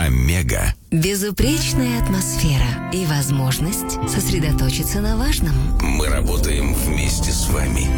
Омега. Безупречная атмосфера и возможность сосредоточиться на важном. Мы работаем вместе с вами.